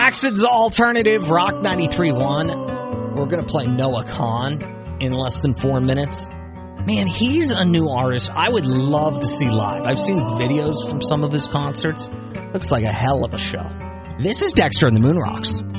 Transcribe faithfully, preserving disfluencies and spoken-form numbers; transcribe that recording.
Jackson's Alternative Rock ninety-three point one. We're going to play Noah Kahan in less than four minutes. Man, he's a new artist I would love to see live. I've seen videos from some of his concerts. Looks like a hell of a show. This is Dexter and the Moon Rocks.